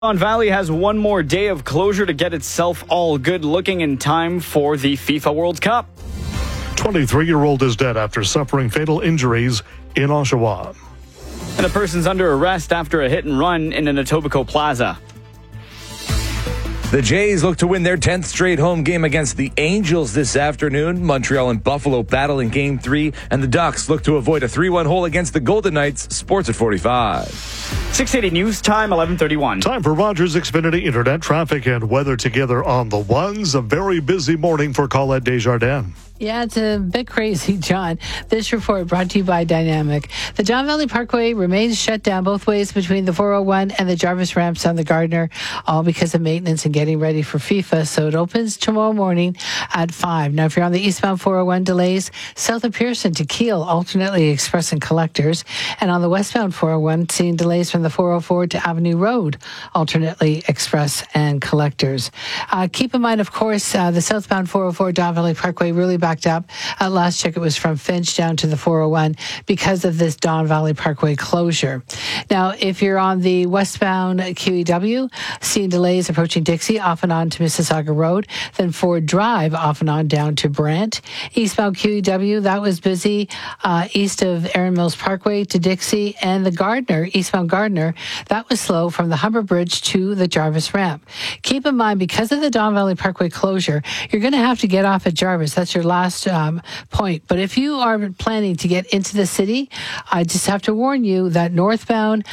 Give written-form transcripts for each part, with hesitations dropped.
Don Valley has one more day of closure to get itself all good looking in time for the FIFA World Cup. 23-year-old is dead after suffering fatal injuries in Oshawa. And a person's under arrest after a hit and run in an Etobicoke Plaza. The Jays look to win their 10th straight home game against the Angels this afternoon. Montreal and Buffalo battle in Game 3, and the Ducks look to avoid a 3-1 hole against the Golden Knights. Sports at 45. 680 News Time, 11:31. Time for Rogers Xfinity Internet traffic and weather together on the ones. A very busy morning for Colette Desjardins. Yeah, it's a bit crazy, John. This report brought to you by Dynamic. The Don Valley Parkway remains shut down both ways between the 401 and the Jarvis ramps on the Gardner, all because of maintenance and getting ready for FIFA. So it opens tomorrow morning at 5. Now, if you're on the eastbound 401, delays south of Pearson to Kiel, alternately express and collectors. And on the westbound 401, seeing delays from the 404 to Avenue Road, alternately express and collectors. Keep in mind, of course, the southbound 404 Don Valley Parkway really backed up. At last check, it was from Finch down to the 401 because of this Don Valley Parkway closure. Now, if you're on the westbound QEW, seeing delays approaching Dixie off and on to Mississauga Road, then Ford Drive off and on down to Brant. Eastbound QEW, that was busy east of Erin Mills Parkway to Dixie, and the Gardner, eastbound Gardner, that was slow from the Humber Bridge to the Jarvis ramp. Keep in mind, because of the Don Valley Parkway closure, you're going to have to get off at Jarvis. That's your last point. But if you are planning to get into the city, I just have to warn you that northbound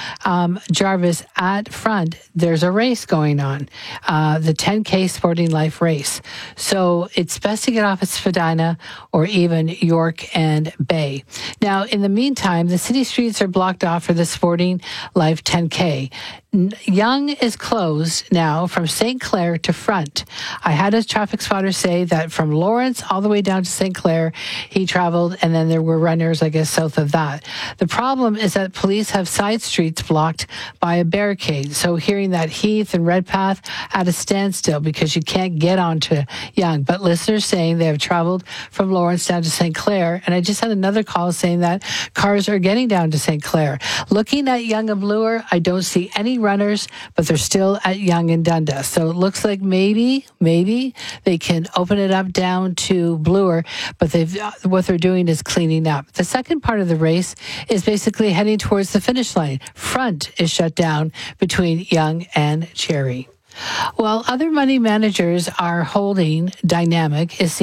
Jarvis at front, there's a race going on, the 10K Sporting Life race. So it's best to get off at Spadina or even York and Bay. Now, in the meantime, the city streets are blocked off for the Sporting Life 10K. Yonge is closed now from St. Clair to Front. I had a traffic spotter say that from Lawrence all the way down to St. Clair, he traveled, and then there were runners, I guess, south of that. The problem is that police have side streets blocked by a barricade. So hearing that Heath and Redpath at a standstill because you can't get onto Yonge. But listeners saying they have traveled from Lawrence down to St. Clair. And I just had another call saying that cars are getting down to St. Clair. Looking at Yonge and Bloor, I don't see any runners, but they're still at Yonge and Dundas. So it looks like maybe they can open it up down to Bloor, but what they're doing is cleaning up. The second part of the race is basically heading towards the finish line. Front is shut down between Yonge and Cherry. Well, other money managers are holding Dynamic is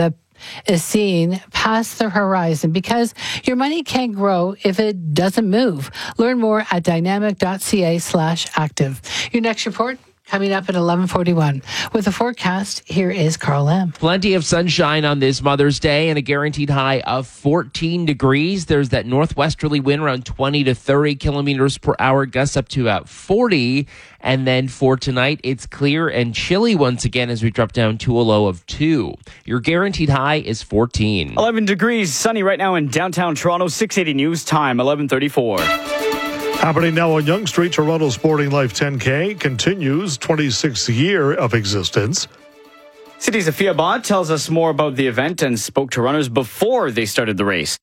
seeing past the horizon because your money can't grow if it doesn't move. Learn more at dynamic.ca/active. Your next report coming up at 11:41. With the forecast, here is Carl M. Plenty of sunshine on this Mother's Day and a guaranteed high of 14 degrees. There's that northwesterly wind around 20 to 30 kilometers per hour, gusts up to about 40. And then for tonight, it's clear and chilly once again as we drop down to a low of 2. Your guaranteed high is 14. 11 degrees, sunny right now in downtown Toronto. 680 News Time, 11:34. Happening now on Yonge Street, Toronto Sporting Life 10K continues 26th year of existence. City Sophia Bott tells us more about the event and spoke to runners before they started the race.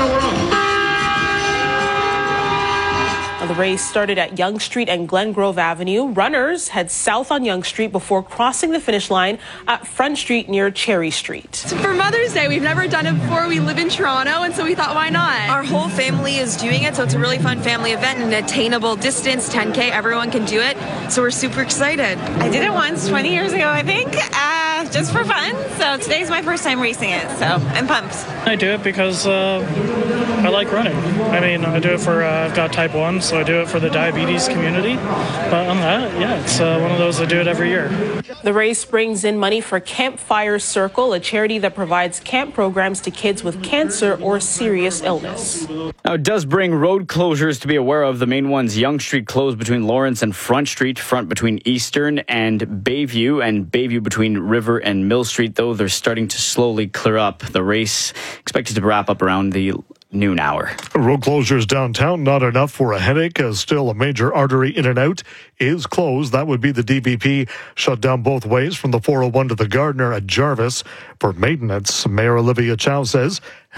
The race started at Yonge Street and Glengrove Avenue. Runners head south on Yonge Street before crossing the finish line at Front Street near Cherry Street. For Mother's Day, we've never done it before. We live in Toronto, and so we thought, why not? Our whole family is doing it, so it's a really fun family event, an attainable distance, 10K. Everyone can do it, so we're super excited. I did it once 20 years ago, I think, just for fun. So today's my first time racing it, so I'm pumped. I do it because I like running. I mean, I do it for, I've got type 1, so I do it for the diabetes community. But on that, yeah, it's one of those I do it every year. The race brings in money for Campfire Circle, a charity that provides camp programs to kids with cancer or serious illness. Now, it does bring road closures to be aware of. The main ones, Yonge Street closed between Lawrence and Front Street, Front between Eastern and Bayview between River and Mill Street, though they're starting to slowly clear up. The race expected to wrap up around the noon hour. Road closures downtown, not enough for a headache, as still a major artery in and out is closed. That would be the DVP, shut down both ways from the 401 to the Gardner at Jarvis for maintenance. Mayor Olivia Chow says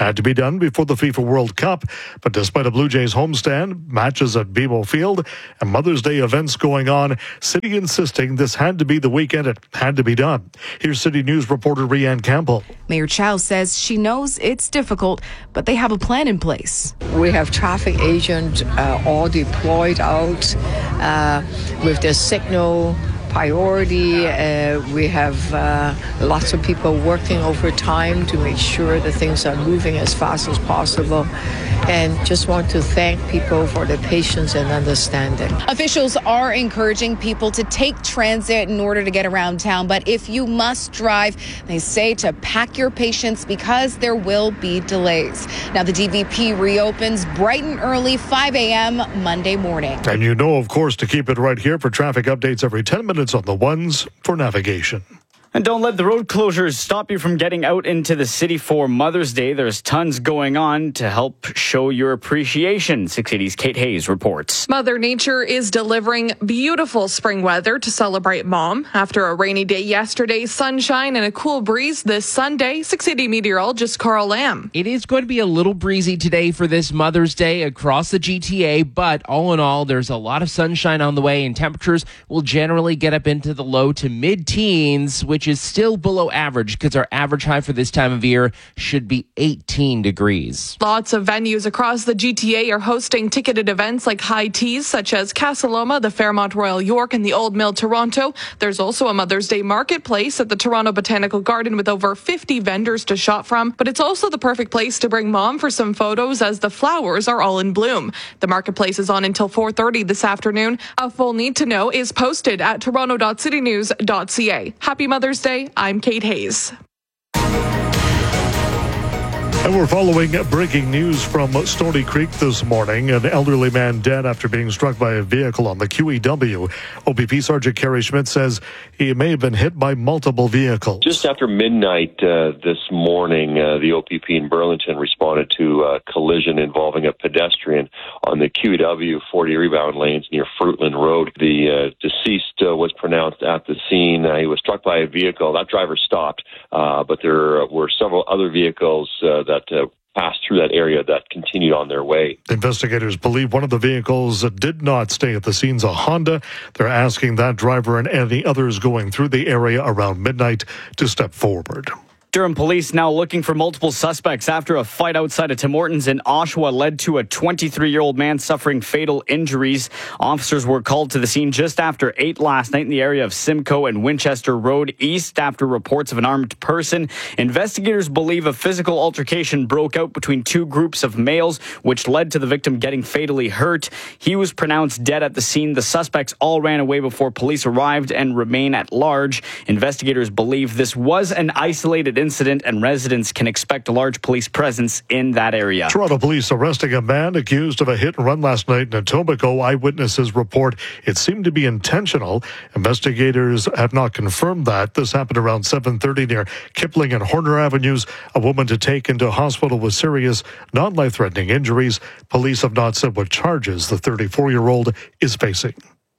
had to be done before the FIFA World Cup. But despite a Blue Jays homestand, matches at BMO Field, and Mother's Day events going on, City insisting this had to be the weekend it had to be done. Here's City News reporter Rianne Campbell. Mayor Chow says she knows it's difficult, but they have a plan in place. We have traffic agents all deployed out with their signal priority. We have lots of people working overtime to make sure that things are moving as fast as possible. And just want to thank people for their patience and understanding. Officials are encouraging people to take transit in order to get around town. But if you must drive, they say to pack your patience because there will be delays. Now, the DVP reopens bright and early, 5 a.m. Monday morning. And you know, of course, to keep it right here for traffic updates every 10 minutes on the ones for navigation. And don't let the road closures stop you from getting out into the city for Mother's Day. There's tons going on to help show your appreciation. 680's Kate Hayes reports. Mother Nature is delivering beautiful spring weather to celebrate Mom. After a rainy day yesterday, sunshine and a cool breeze this Sunday. 680 meteorologist Carl Lamb. It is going to be a little breezy today for this Mother's Day across the GTA, but all in all, there's a lot of sunshine on the way, and temperatures will generally get up into the low to mid-teens, which is still below average because our average high for this time of year should be 18 degrees. Lots of venues across the GTA are hosting ticketed events like high teas such as Casa Loma, the Fairmont Royal York, and the Old Mill Toronto. There's also a Mother's Day marketplace at the Toronto Botanical Garden with over 50 vendors to shop from. But it's also the perfect place to bring Mom for some photos as the flowers are all in bloom. The marketplace is on until 4:30 this afternoon. A full need to know is posted at toronto.citynews.ca. Happy Mother's Day. I'm Kate Hayes. And we're following breaking news from Stony Creek this morning. An elderly man dead after being struck by a vehicle on the QEW. OPP Sergeant Kerry Schmidt says he may have been hit by multiple vehicles. Just after midnight this morning, the OPP in Burlington responded to a collision involving a pedestrian on the QEW 40 rebound lanes near Fruitland Road. The deceased was pronounced at the scene. He was struck by a vehicle. That driver stopped, but there were several other vehicles that passed through that area that continued on their way. Investigators believe one of the vehicles did not stay at the scene's a Honda. They're asking that driver and any others going through the area around midnight to step forward. Durham police now looking for multiple suspects after a fight outside of Tim Hortons in Oshawa led to a 23-year-old man suffering fatal injuries. Officers were called to the scene just after 8 last night in the area of Simcoe and Winchester Road East after reports of an armed person. Investigators believe a physical altercation broke out between two groups of males, which led to the victim getting fatally hurt. He was pronounced dead at the scene. The suspects all ran away before police arrived and remain at large. Investigators believe this was an isolated incident and residents can expect a large police presence in that area. Toronto police arresting a man accused of a hit and run last night in Etobicoke. Eyewitnesses report it seemed to be intentional. Investigators have not confirmed that. This happened around 7:30 near Kipling and Horner Avenues. A woman to take into hospital with serious, non-life-threatening injuries. Police have not said what charges the 34-year-old is facing.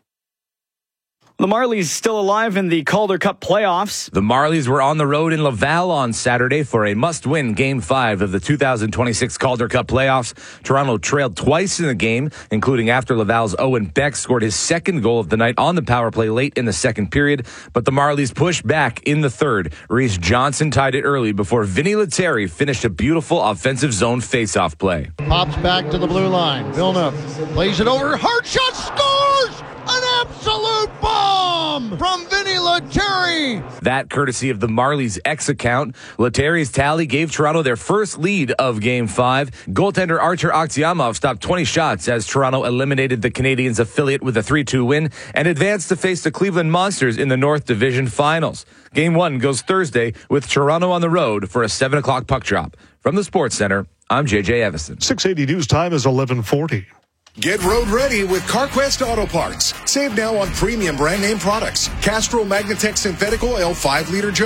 The Marlies still alive in the Calder Cup playoffs. The Marlies were on the road in Laval on Saturday for a must-win Game 5 of the 2026 Calder Cup playoffs. Toronto trailed twice in the game, including after Laval's Owen Beck scored his second goal of the night on the power play late in the second period. But the Marlies pushed back in the third. Reese Johnson tied it early before Vinny Lettieri finished a beautiful offensive zone face-off play. Pops back to the blue line. Villeneuve plays it over. Hard shot, scores! An absolute bomb from Vinny Lettieri. That courtesy of the Marlies' X account. Lettieri's tally gave Toronto their first lead of Game 5. Goaltender Archer Akhtiamov stopped 20 shots as Toronto eliminated the Canadiens' affiliate with a 3-2 win and advanced to face the Cleveland Monsters in the North Division Finals. Game 1 goes Thursday with Toronto on the road for a 7 o'clock puck drop. From the Sports Center, I'm JJ Evison. 680 news time is 11:40. Get road ready with CarQuest Auto Parts. Save now on premium brand name products. Castrol Magnatech Synthetic Oil 5-liter jugs,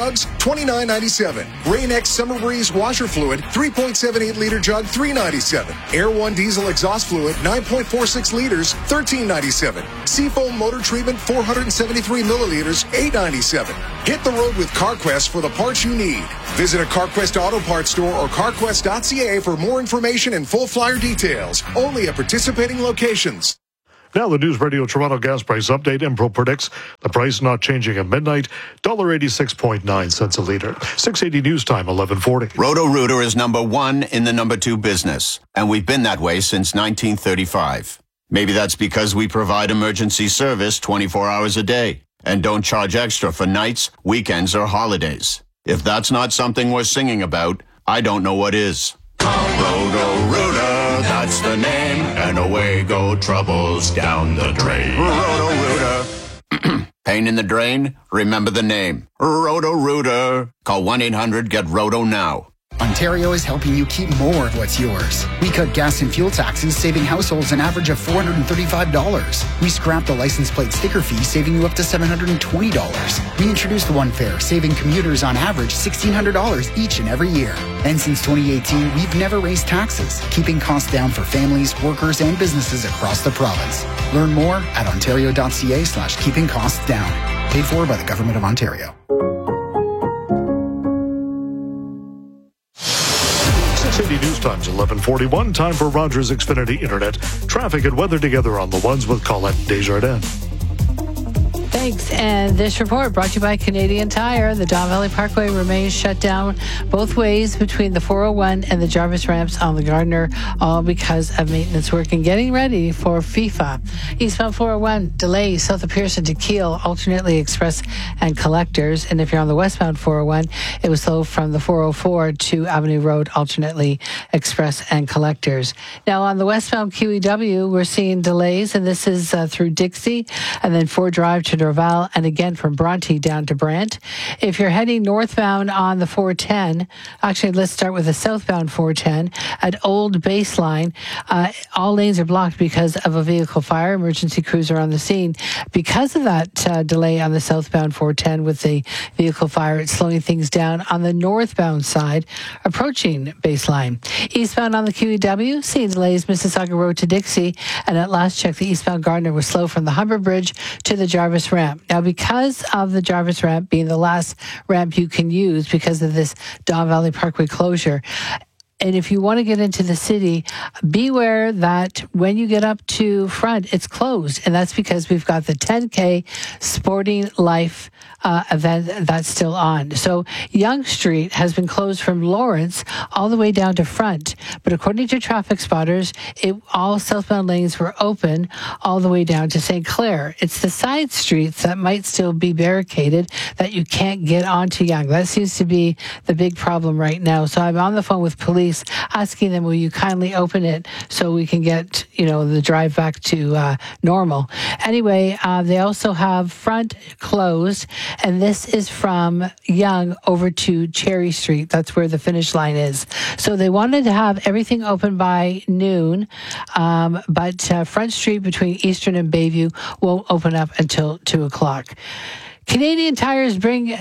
$29.97. Rain-X Summer Breeze washer fluid, 3.78-liter jug, $3.97. Air One diesel exhaust fluid, 9.46 liters, $13.97. Seafoam motor treatment, 473 milliliters, $8.97. Hit the road with CarQuest for the parts you need. Visit a CarQuest Auto Parts store or carquest.ca for more information and full flyer details. Only at participating locations. Now the News Radio Toronto gas price update. Impro predicts the price not changing at midnight. $1.86.9 a liter. 680 News Time, 1140. Roto-Rooter is number one in the number two business, and we've been that way since 1935. Maybe that's because we provide emergency service 24 hours a day and don't charge extra for nights, weekends, or holidays. If that's not something we're singing about, I don't know what is. Roto-Rooter, that's the name, and away go troubles down the drain. Roto-Rooter. Pain in the drain? Remember the name. Roto-Rooter. Call 1-800-GET-ROTO now. Ontario is helping you keep more of what's yours. We cut gas and fuel taxes, saving households an average of $435. We scrapped the license plate sticker fee, saving you up to $720. We introduced the One Fare, saving commuters on average $1,600 each and every year. And since 2018, we've never raised taxes, keeping costs down for families, workers, and businesses across the province. Learn more at ontario.ca/keeping costs down. Paid for by the Government of Ontario. City News Times 1141. Time for Rogers Xfinity Internet. Traffic and weather together on the ones with Colette Desjardins. Thanks. And this report brought to you by Canadian Tire. The Don Valley Parkway remains shut down both ways between the 401 and the Jarvis ramps on the Gardiner, all because of maintenance work and getting ready for FIFA. Eastbound 401, delays south of Pearson to Keele, alternately express and collectors. And if you're on the westbound 401, it was slow from the 404 to Avenue Road, alternately express and collectors. Now on the westbound QEW, we're seeing delays, and this is through Dixie and then Ford Drive to Dorval, and again from Bronte down to Brant. If you're heading northbound on the 410, actually let's start with the southbound 410 at Old Baseline. All lanes are blocked because of a vehicle fire. Emergency crews are on the scene. Because of that delay on the southbound 410 with the vehicle fire, it's slowing things down on the northbound side approaching Baseline. Eastbound on the QEW, seeing delays Mississauga Road to Dixie, and at last check the eastbound Gardiner was slow from the Humber Bridge to the Jarvis ramp. Now, because of the Jarvis ramp being the last ramp you can use because of this Don Valley Parkway closure, and if you want to get into the city, beware that when you get up to front, it's closed. And that's because we've got the 10K Sporting Life event that's still on. So Yonge Street has been closed from Lawrence all the way down to front. But according to traffic spotters, all southbound lanes were open all the way down to St. Clair. It's the side streets that might still be barricaded that you can't get onto Yonge. That seems to be the big problem right now. So I'm on the phone with police asking them, will you kindly open it so we can get, the drive back to normal. Anyway, they also have front closed, and this is from Yonge over to Cherry Street. That's where the finish line is. So they wanted to have everything open by noon, but Front Street between Eastern and Bayview won't open up until 2 o'clock. Canadian Tire's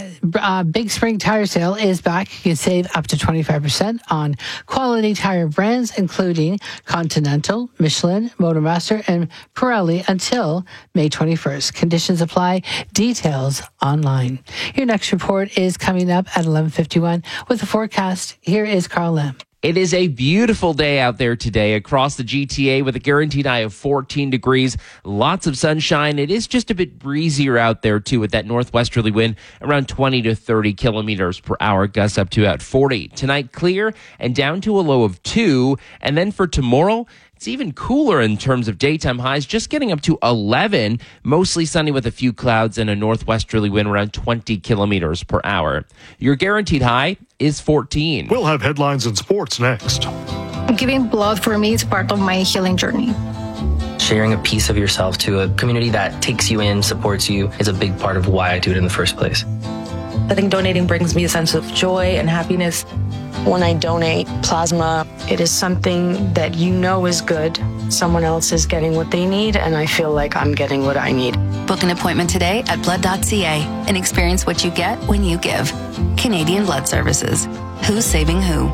Big Spring Tire Sale is back. You can save up to 25% on quality tire brands, including Continental, Michelin, Motormaster, and Pirelli until May 21st. Conditions apply. Details online. Your next report is coming up at 11:51 with the forecast. Here is Carl Lam. It is a beautiful day out there today across the GTA with a guaranteed high of 14 degrees. Lots of sunshine. It is just a bit breezier out there, too, with that northwesterly wind around 20 to 30 kilometers per hour, gusts up to about 40. Tonight, clear and down to a low of 2. And then for tomorrow, it's even cooler in terms of daytime highs, just getting up to 11, mostly sunny with a few clouds and a northwesterly wind around 20 kilometers per hour. Your guaranteed high is 14. We'll have headlines and sports next. Giving blood for me is part of my healing journey. Sharing a piece of yourself to a community that takes you in, supports you, is a big part of why I do it in the first place. I think donating brings me a sense of joy and happiness. When I donate plasma, it is something that you know is good, someone else is getting what they need, and I feel like I'm getting what I need. Book an appointment today at blood.ca and experience what you get when you give. Canadian Blood Services. Who's saving who?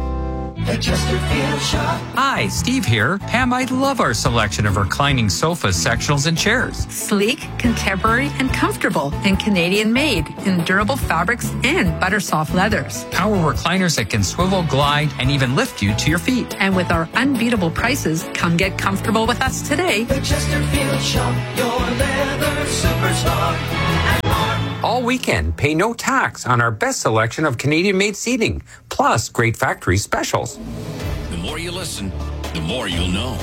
Hi, Steve here. Pam, I love our selection of reclining sofas, sectionals, and chairs. Sleek, contemporary, and comfortable, and Canadian made in durable fabrics and butter soft leathers. Power recliners that can swivel, glide, and even lift you to your feet. And with our unbeatable prices, come get comfortable with us today. The Chesterfield Shop, your leather superstar. All weekend, pay no tax on our best selection of Canadian-made seating, plus great factory specials. The more you listen, the more you'll know.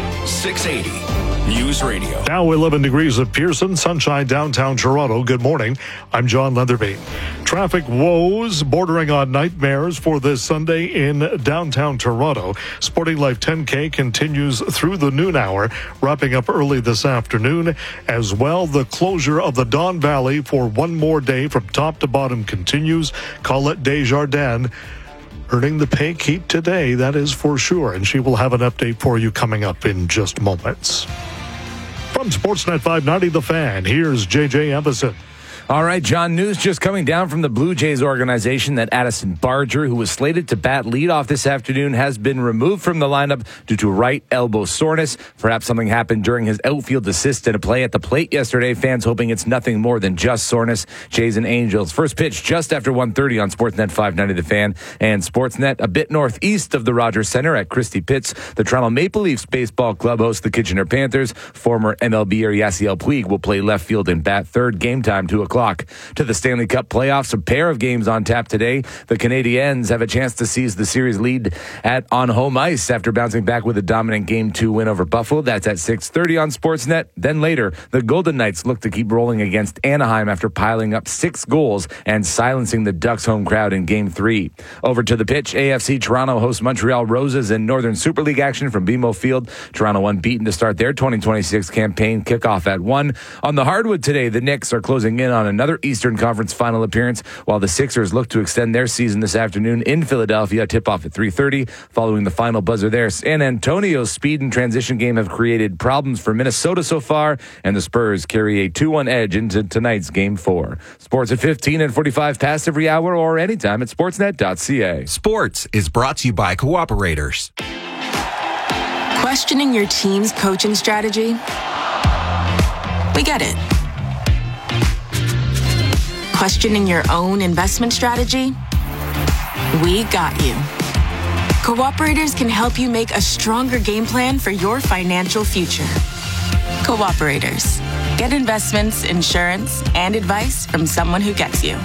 680 News Radio. Now 11 degrees at Pearson, sunshine downtown Toronto. Good morning. I'm John Leatherby. Traffic woes bordering on nightmares for this Sunday in downtown Toronto. Sporting Life 10K continues through the noon hour, wrapping up early this afternoon. As well, the closure of the Don Valley for one more day from top to bottom continues. Colette Desjardins earning the pay keep today, that is for sure. And she will have an update for you coming up in just moments. From Sportsnet 590, The Fan, here's J.J. Everson. All right, John, news just coming down from the Blue Jays organization that Addison Barger, who was slated to bat leadoff this afternoon, has been removed from the lineup due to right elbow soreness. Perhaps something happened during his outfield assist in a play at the plate yesterday. Fans hoping it's nothing more than just soreness. Jays and Angels. First pitch just after 1:30 on Sportsnet 590 The Fan and Sportsnet a bit northeast of the Rogers Center at Christie Pitts. The Toronto Maple Leafs baseball club hosts the Kitchener Panthers. Former MLBer Yasiel Puig will play left field and bat third. Game time 2:00. To the Stanley Cup playoffs, a pair of games on tap today. The Canadiens have a chance to seize the series lead on home ice after bouncing back with a dominant Game 2 win over Buffalo. That's at 6:30 on Sportsnet. Then later, the Golden Knights look to keep rolling against Anaheim after piling up 6 goals and silencing the Ducks home crowd in Game 3. Over to the pitch, AFC Toronto hosts Montreal Roses in Northern Super League action from BMO Field. Toronto unbeaten to start their 2026 campaign. Kickoff at 1. On the hardwood today, the Knicks are closing in on another Eastern Conference final appearance, while the Sixers look to extend their season this afternoon in Philadelphia. Tip-off at 3:30. Following the final buzzer there, San Antonio's speed and transition game have created problems for Minnesota so far, and the Spurs carry a 2-1 edge into tonight's Game 4. Sports at 15 and 45 past every hour or anytime at sportsnet.ca. Sports is brought to you by Cooperators. Questioning your team's coaching strategy? We get it. Questioning your own investment strategy? We got you. Cooperators can help you make a stronger game plan for your financial future. Cooperators. Get investments, insurance, and advice from someone who gets you.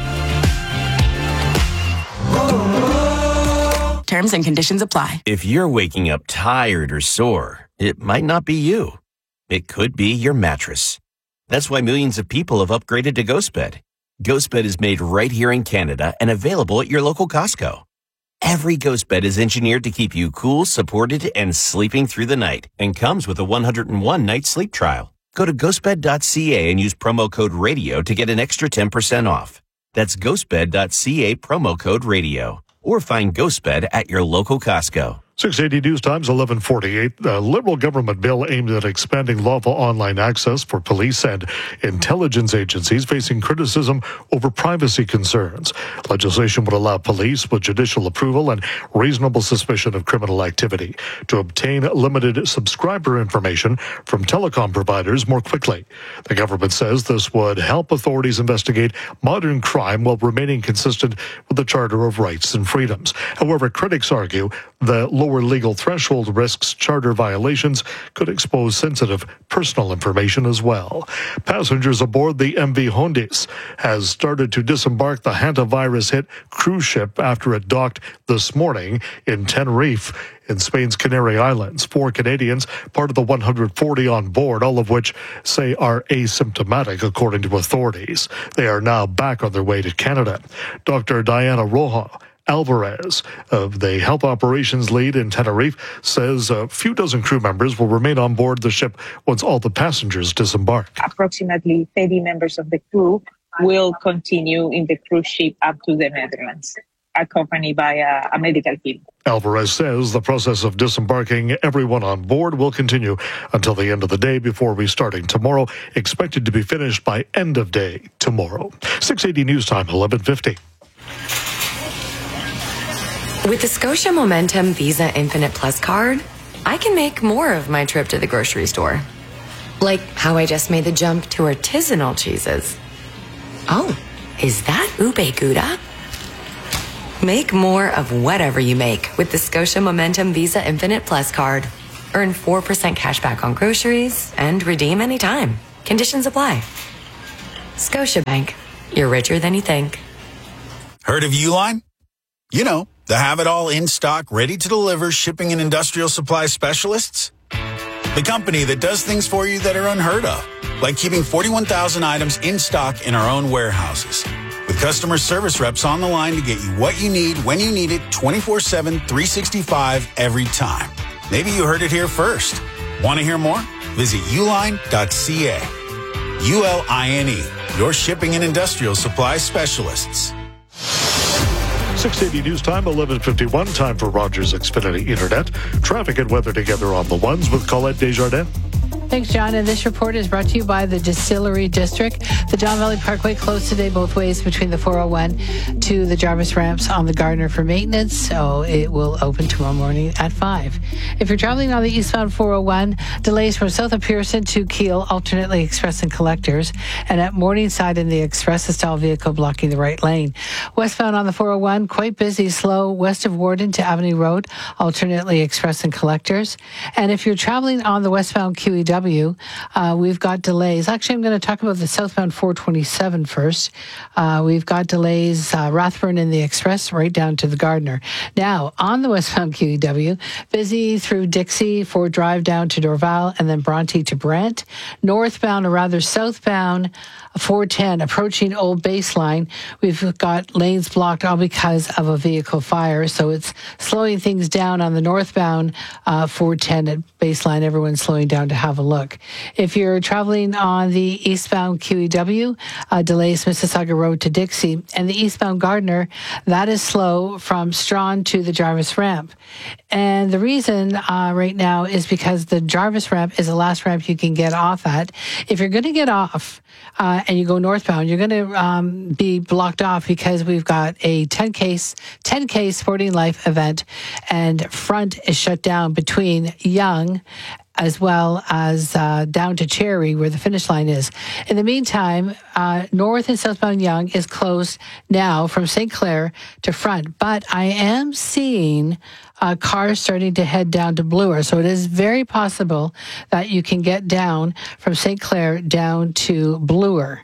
Terms and conditions apply. If you're waking up tired or sore, it might not be you. It could be your mattress. That's why millions of people have upgraded to GhostBed. GhostBed is made right here in Canada and available at your local Costco. Every GhostBed is engineered to keep you cool, supported, and sleeping through the night, and comes with a 101-night sleep trial. Go to ghostbed.ca and use promo code RADIO to get an extra 10% off. That's ghostbed.ca, promo code RADIO. Or find GhostBed at your local Costco. 680 News Times 1148. The Liberal government bill aimed at expanding lawful online access for police and intelligence agencies facing criticism over privacy concerns. Legislation would allow police with judicial approval and reasonable suspicion of criminal activity to obtain limited subscriber information from telecom providers more quickly. The government says this would help authorities investigate modern crime while remaining consistent with the Charter of Rights and Freedoms. However, critics argue the lower legal threshold risks charter violations could expose sensitive personal information as well. Passengers aboard the MV Hondiz has started to disembark the hantavirus-hit cruise ship after it docked this morning in Tenerife in Spain's Canary Islands. 4 Canadians, part of the 140 on board, all of which say are asymptomatic, according to authorities. They are now back on their way to Canada. Dr. Diana Rojo Alvarez, the health operations lead in Tenerife, says a few dozen crew members will remain on board the ship once all the passengers disembark. Approximately 30 members of the crew will continue in the cruise ship up to the Netherlands. accompanied by a medical team. Alvarez says the process of disembarking everyone on board will continue until the end of the day before restarting tomorrow, expected to be finished by end of day tomorrow. 680 News Time, 11:50. With the Scotia Momentum Visa Infinite Plus card, I can make more of my trip to the grocery store. Like how I just made the jump to artisanal cheeses. Oh, is that ube gouda? Make more of whatever you make with the Scotia Momentum Visa Infinite Plus card. Earn 4% cash back on groceries and redeem anytime. Conditions apply. Scotiabank. You're richer than you think. Heard of Uline? You know, the have-it-all in-stock, ready-to-deliver shipping and industrial supply specialists. The company that does things for you that are unheard of, like keeping 41,000 items in stock in our own warehouses. With customer service reps on the line to get you what you need, when you need it, 24/7, 365, every time. Maybe you heard it here first. Want to hear more? Visit uline.ca. ULINE, your shipping and industrial supply specialists. 680 News Time, 11:51. Time for Rogers Xfinity Internet. Traffic and weather together on the ones with Colette Desjardins. Thanks, John. And this report is brought to you by the Distillery District. The John Valley Parkway closed today both ways between the 401 to the Jarvis ramps on the Gardner for maintenance. So it will open tomorrow morning at 5. If you're traveling on the eastbound 401, delays from south of Pearson to Kiel, alternately express and collectors. And at Morningside in the express, a stall vehicle blocking the right lane. Westbound on the 401, quite busy, slow west of Warden to Avenue Road, alternately express and collectors. And if you're traveling on the westbound QEW, we've got delays. Actually, I'm going to talk about the southbound 427 first. We've got delays, Rathburn in the express right down to the Gardner. Now, on the westbound QEW, busy through Dixie, Ford Drive down to Dorval, and then Bronte to Brent. Northbound, or rather southbound, 410 approaching Old Baseline. We've got lanes blocked all because of a vehicle fire. So it's slowing things down on the northbound 410 at Baseline. Everyone's slowing down to have a look. If you're traveling on the eastbound QEW, delays Mississauga Road to Dixie, and the eastbound Gardner, that is slow from Strawn to the Jarvis ramp. And the reason right now is because the Jarvis ramp is the last ramp you can get off at. If you're going to get off and you go northbound, you're going to be blocked off because we've got a 10K Sporting Life event, and front is shut down between Yonge as well as down to Cherry, where the finish line is. In the meantime, north and southbound Yonge is closed now from St. Clair to front, but I am seeing cars starting to head down to Bloor. So it is very possible that you can get down from St. Clair down to Bloor.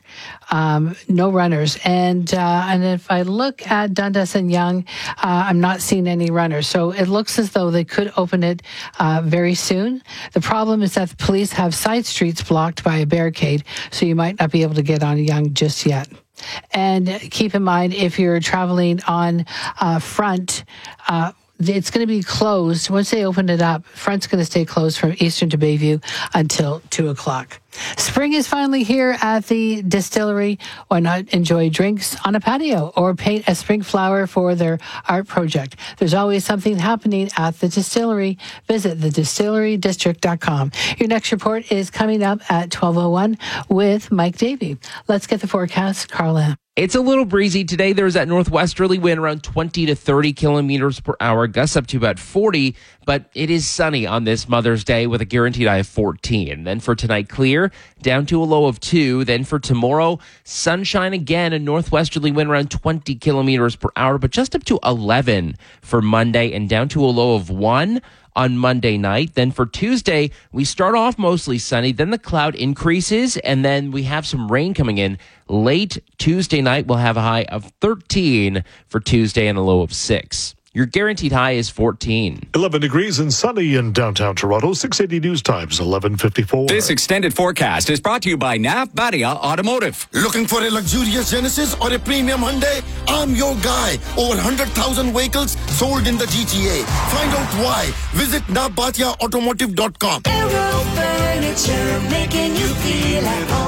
No runners. And if I look at Dundas and Yonge, I'm not seeing any runners. So it looks as though they could open it very soon. The problem is that the police have side streets blocked by a barricade, so you might not be able to get on Yonge just yet. And keep in mind, if you're traveling on front, it's going to be closed. Once they open it up, front's going to stay closed from Eastern to Bayview until 2 o'clock. Spring is finally here at the distillery. Why not enjoy drinks on a patio or paint a spring flower for their art project? There's always something happening at the distillery. Visit thedistillerydistrict.com. Your next report is coming up at 12:01 with Mike Davey. Let's get the forecast. Carl Lamb. It's a little breezy today. There's that northwesterly wind around 20 to 30 kilometers per hour, gusts up to about 40, but it is sunny on this Mother's Day with a guaranteed high of 14. Then for tonight, clear, down to a low of 2. Then for tomorrow, sunshine again, a northwesterly wind around 20 kilometers per hour, but just up to 11 for Monday and down to a low of 1 on Monday night. Then for Tuesday, we start off mostly sunny, then the cloud increases, and then we have some rain coming in. Late Tuesday night, we'll have a high of 13 for Tuesday and a low of 6. Your guaranteed high is 14. 11 degrees and sunny in downtown Toronto. 680 News Times, 11:54. This extended forecast is brought to you by Nav Badia Automotive. Looking for a luxurious Genesis or a premium Hyundai? I'm your guy. Over 100,000 vehicles sold in the GTA. Find out why. Visit navbatiaautomotive.com. Aero Furniture, making you feel at home.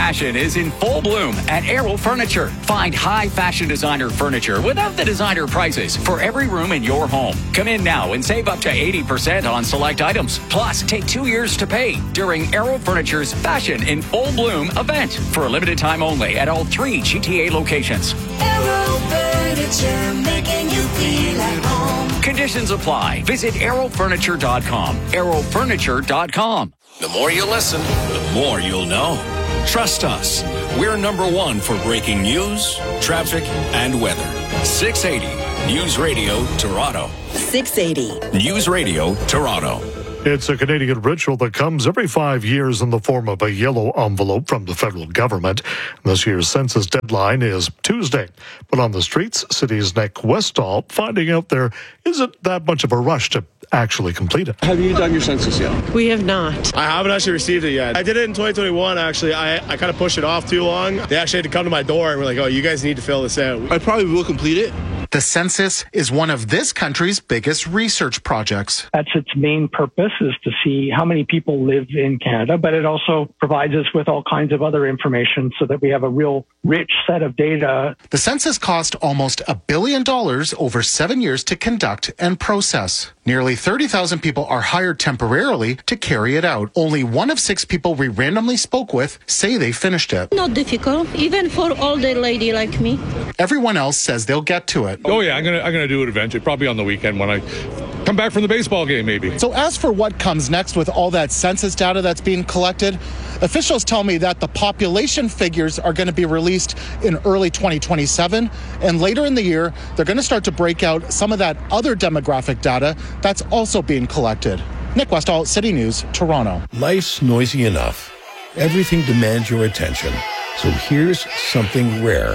fashion is in full bloom at Arrow Furniture. Find high fashion designer furniture without the designer prices for every room in your home. Come in now and save up to 80% on select items. Plus, take 2 years to pay during Arrow Furniture's Fashion in Full Bloom event for a limited time only at all 3 GTA locations. Arrow Furniture, making you feel at home. Conditions apply. Visit arrowfurniture.com. arrowfurniture.com. The more you listen, the more you'll know. Trust us. We're number one for breaking news, traffic, and weather. 680 News Radio Toronto. 680 News Radio Toronto. It's a Canadian ritual that comes every 5 years in the form of a yellow envelope from the federal government. This year's census deadline is Tuesday. But on the streets, cities like Westall, finding out there isn't that much of a rush to actually complete it. Have you done your census yet? We have not. I haven't actually received it yet. I did it in 2021, actually. I kind of pushed it off too long. They actually had to come to my door and were like, oh, you guys need to fill this out. I probably will complete it. The census is one of this country's biggest research projects. That's its main purpose, is to see how many people live in Canada, but it also provides us with all kinds of other information so that we have a real rich set of data. The census cost almost $1 billion over 7 years to conduct and process. Nearly 30,000 people are hired temporarily to carry it out. Only 1 of 6 people we randomly spoke with say they finished it. Not difficult, even for older lady like me. Everyone else says they'll get to it. Oh yeah, I'm gonna do it eventually, probably on the weekend when I come back from the baseball game, maybe. So as for what comes next with all that census data that's being collected, officials tell me that the population figures are going to be released in early 2027, and later in the year, they're going to start to break out some of that other demographic data that's also being collected. Nick Westall, City News, Toronto. Life's noisy enough. Everything demands your attention. So here's something rare.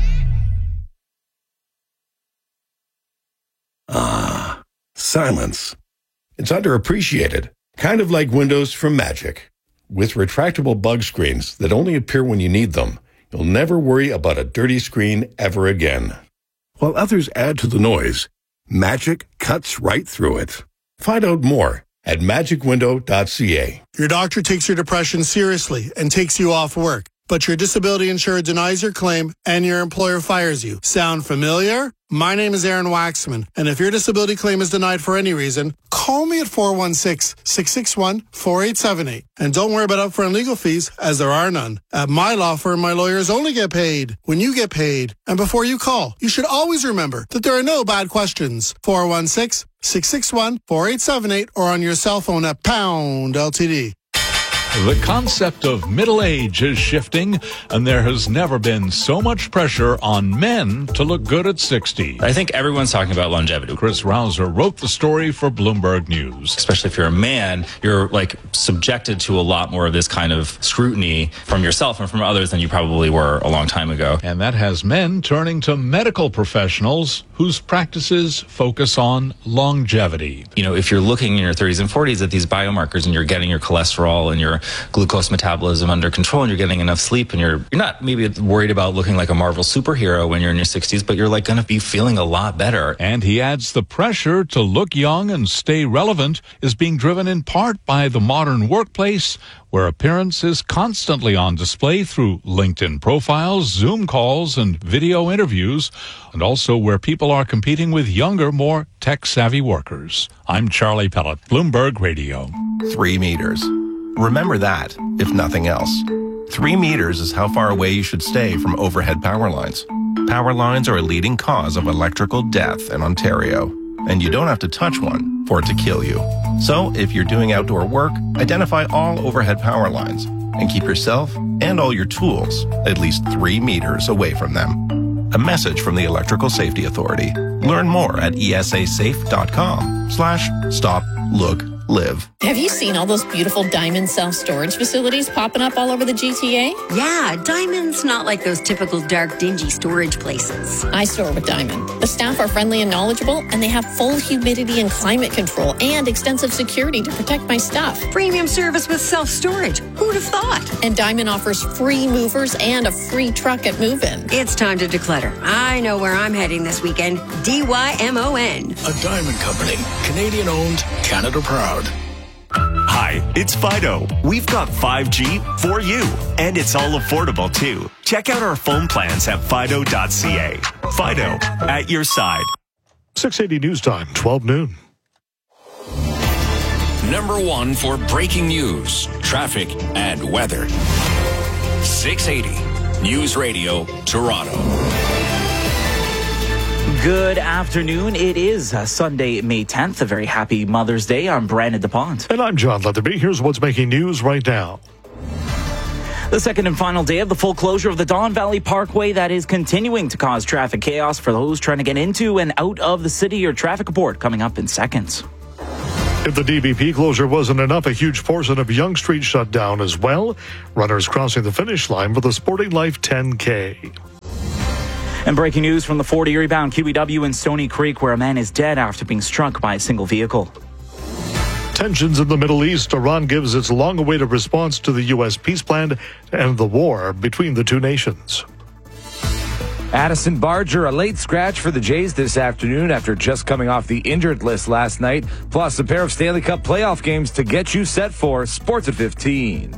Silence. It's underappreciated, kind of like windows from Magic. With retractable bug screens that only appear when you need them, you'll never worry about a dirty screen ever again. While others add to the noise, Magic cuts right through it. Find out more at magicwindow.ca. Your doctor takes your depression seriously and takes you off work, but your disability insurer denies your claim and your employer fires you. Sound familiar? My name is Aaron Waxman, and if your disability claim is denied for any reason, call me at 416-661-4878. And don't worry about upfront legal fees, as there are none. At my law firm, my lawyers only get paid when you get paid. And before you call, you should always remember that there are no bad questions. 416-661-4878 or on your cell phone at pound LTD. The concept of middle age is shifting, and there has never been so much pressure on men to look good at 60. I think everyone's talking about longevity. Chris Rouser wrote the story for Bloomberg News. Especially if you're a man, you're subjected to a lot more of this kind of scrutiny from yourself and from others than you probably were a long time ago. And that has men turning to medical professionals whose practices focus on longevity. You know, if you're looking in your 30s and 40s at these biomarkers and you're getting your cholesterol and your glucose metabolism under control and you're getting enough sleep and you're not maybe worried about looking like a Marvel superhero when you're in your 60s, but you're going to be feeling a lot better. And he adds the pressure to look young and stay relevant is being driven in part by the modern workplace, where appearance is constantly on display through LinkedIn profiles, Zoom calls, and video interviews, and also where people are competing with younger, more tech-savvy workers. I'm Charlie Pellet, Bloomberg Radio. 3 meters. Remember that, if nothing else. 3 meters is how far away you should stay from overhead power lines. Power lines are a leading cause of electrical death in Ontario, and you don't have to touch one for it to kill you. So, if you're doing outdoor work, identify all overhead power lines and keep yourself and all your tools at least 3 meters away from them. A message from the Electrical Safety Authority. Learn more at esasafe.com/stop-look-live. Have you seen all those beautiful Diamond self-storage facilities popping up all over the GTA? Yeah, Diamond's not like those typical dark, dingy storage places. I store with Diamond. The staff are friendly and knowledgeable, and they have full humidity and climate control and extensive security to protect my stuff. Premium service with self-storage. Who'd have thought? And Diamond offers free movers and a free truck at move-in. It's time to declutter. I know where I'm heading this weekend. DYMON. A Diamond Company. Canadian owned, Canada proud. Hi, it's Fido. We've got 5G for you, and it's all affordable too. Check out our phone plans at fido.ca. Fido, at your side. 680 News Time, 12 noon. Number 1 for breaking news, traffic, and weather. 680 News Radio, Toronto. Good afternoon. It is Sunday, May 10th. A very happy Mother's Day. I'm Brandon DuPont. And I'm John Leatherby. Here's what's making news right now. The second and final day of the full closure of the Don Valley Parkway that is continuing to cause traffic chaos for those trying to get into and out of the city. Your traffic report coming up in seconds. If the DVP closure wasn't enough, a huge portion of Yonge Street shut down as well. Runners crossing the finish line for the Sporting Life 10K. And breaking news from the 40 Erie-bound QEW in Stony Creek, where a man is dead after being struck by a single vehicle. Tensions in the Middle East. Iran gives its long-awaited response to the U.S. peace plan to end the war between the two nations. Addison Barger, a late scratch for the Jays this afternoon after just coming off the injured list last night. Plus, a pair of Stanley Cup playoff games to get you set for Sports at 15.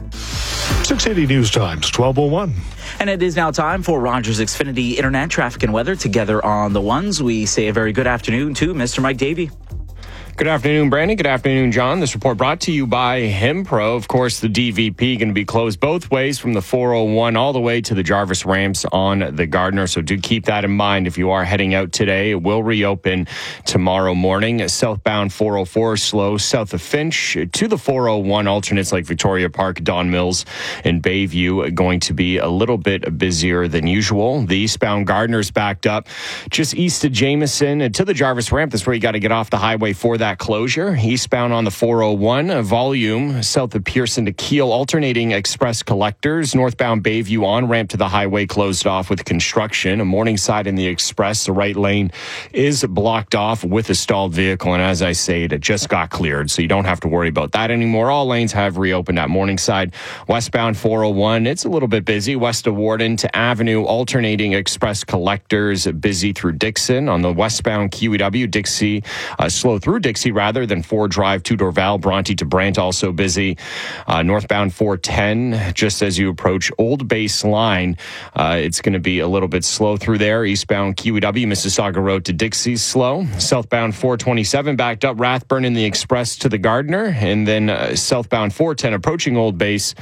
680 News Times, 12:01. And it is now time for Rogers Xfinity Internet Traffic and Weather. Together on the ones, we say a very good afternoon to Mr. Mike Davey. Good afternoon, Brandon. Good afternoon, John. This report brought to you by Himpro. Of course, the DVP going to be closed both ways from the 401 all the way to the Jarvis ramps on the Gardiner. So do keep that in mind if you are heading out today. It will reopen tomorrow morning. Southbound 404 slow south of Finch to the 401 alternates like Victoria Park, Don Mills, and Bayview going to be a little bit busier than usual. The eastbound Gardiner's backed up just east of Jameson to the Jarvis ramp. That's where you got to get off the highway for that closure. Eastbound on the 401, volume south of Pearson to Kiel, alternating express collectors. Northbound Bayview on ramp to the highway closed off with construction. A Morningside in the express, the right lane is blocked off with a stalled vehicle. And as I say, it just got cleared, so you don't have to worry about that anymore. All lanes have reopened at Morningside. Westbound 401, it's a little bit busy. West of Warden to Avenue, alternating express collectors busy through Dixon. On the westbound QEW, Dixie, slow through Dixie rather than Ford Drive to Dorval. Bronte to Brant also busy. Northbound 410, just as you approach Old Base Line, it's going to be a little bit slow through there. Eastbound QEW, Mississauga Road to Dixie, slow. Southbound 427 backed up Rathburn in the express to the Gardiner. And then southbound 410 approaching Old Base